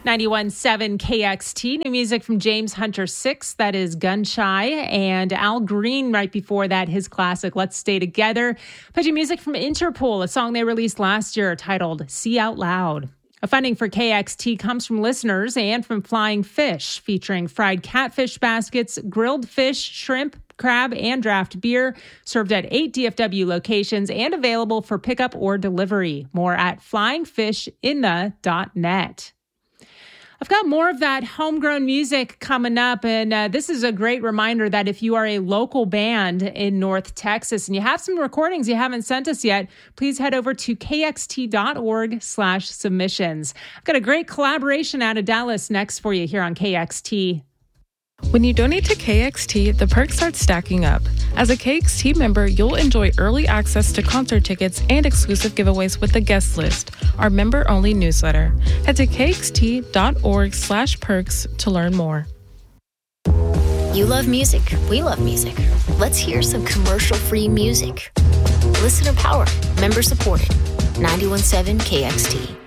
91.7 KXT. New music from James Hunter 6, that is Gun Shy, and Al Green right before that, his classic Let's Stay Together. Putting music from Interpol, a song they released last year titled See Out Loud. Funding for KXT comes from listeners and from Flying Fish, featuring fried catfish baskets, grilled fish, shrimp, crab, and draft beer, served at 8 DFW locations and available for pickup or delivery. More at flyingfishinthe.net. I've got more of that homegrown music coming up, and this is a great reminder that if you are a local band in North Texas and you have some recordings you haven't sent us yet, please head over to kxt.org/submissions. I've got a great collaboration out of Dallas next for you here on KXT. When you donate to KXT, the perks start stacking up. As a KXT member, you'll enjoy early access to concert tickets and exclusive giveaways with the guest list, our member-only newsletter. Head to kxt.org/perks to learn more. You love music. We love music. Let's hear some commercial-free music. Listener power. Member supported. 91.7 KXT.